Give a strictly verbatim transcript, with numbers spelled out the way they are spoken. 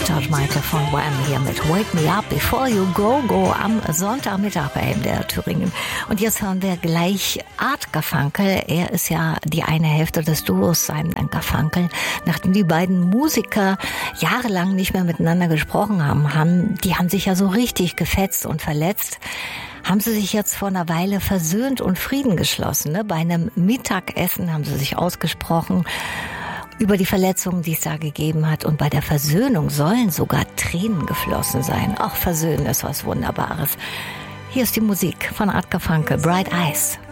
George Michael von Wham hier mit Wake Me Up Before You Go Go am Sonntagmittag bei M D R Thüringen. Und jetzt hören wir gleich Art Garfunkel. Er ist ja die eine Hälfte des Duos Simon Garfunkel. Nachdem die beiden Musiker jahrelang nicht mehr miteinander gesprochen haben, haben, die haben sich ja so richtig gefetzt und verletzt, haben sie sich jetzt vor einer Weile versöhnt und Frieden geschlossen. Ne? Bei einem Mittagessen haben sie sich ausgesprochen über die Verletzungen, die es da gegeben hat. Und bei der Versöhnung sollen sogar Tränen geflossen sein. Auch Versöhnen ist was Wunderbares. Hier ist die Musik von Art Garfunkel, Bright Eyes.